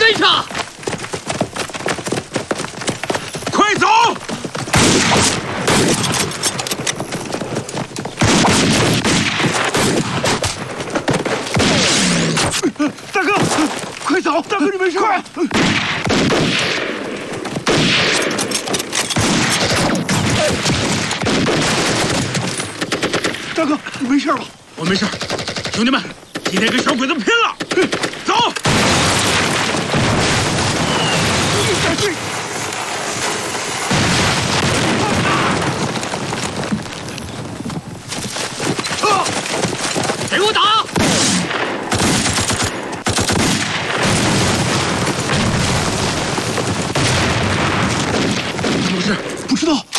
跟上！ 快走！大哥，快走！大哥，你没事吧？大哥，你没事吧？ 我没事，兄弟们，今天跟小鬼子拼了！走！ 给我打！ 怎么回事？ 不知道。